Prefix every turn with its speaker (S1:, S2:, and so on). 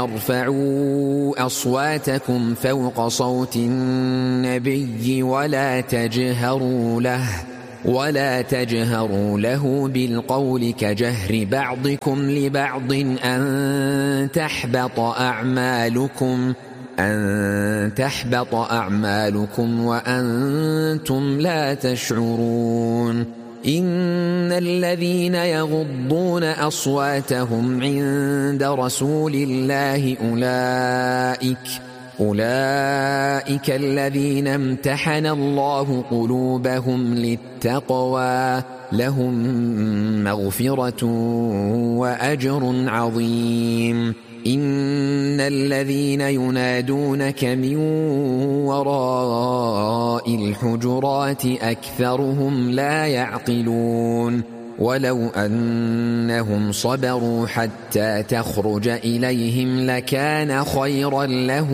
S1: ترفعوا أصواتكم فوق صوت النبي ولا تجهروا له بالقول كجهر بعضكم لبعض أن تحبط أعمالكم وأنتم لا تشعرون. إن الذين يغضون أصواتهم عند رسول الله أولئك الذين امتحن الله قلوبهم للتقوى لهم مغفرة وأجر عظيم. إن الذين ينادونك من وراء الحجرات أكثرهم لا يعقلون. ولو أنهم صبروا حتى تخرج إليهم لكان خيرا لهم